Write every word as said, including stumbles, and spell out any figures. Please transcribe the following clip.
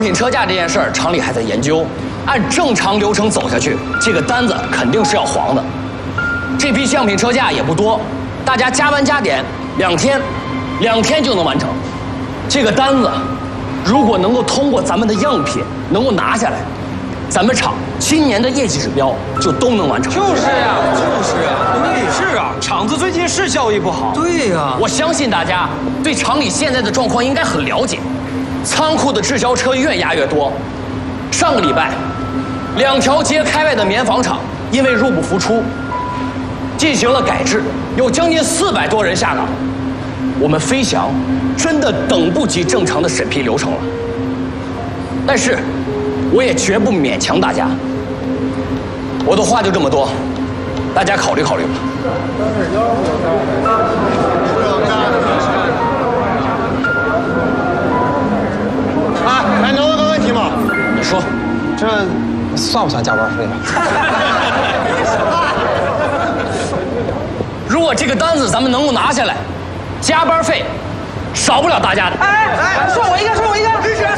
品车价这件事儿，厂里还在研究。按正常流程走下去，这个单子肯定是要黄的。这批样品车架也不多，大家加班加点，两天，两天就能完成。这个单子，如果能够通过咱们的样品能够拿下来，咱们厂今年的业绩指标就都能完成。 就是呀、啊，就是啊，对，是啊，厂子最近是效益不好。 对呀、啊， 我相信大家对厂里现在的状况应该很了解。仓库的滞销车越压越多。上个礼拜，两条街开外的棉纺厂因为入不敷出，进行了改制，有将近四百多人下岗。我们飞翔真的等不及正常的审批流程了。但是，我也绝不勉强大家。我的话就这么多，大家考虑考虑吧。 啊，哎，能问个问题吗？ 你说， 这算不算加班费啊？ 如果这个单子咱们能够拿下来，加班费少不了大家的。 哎哎，说我一个，说我一个，支持。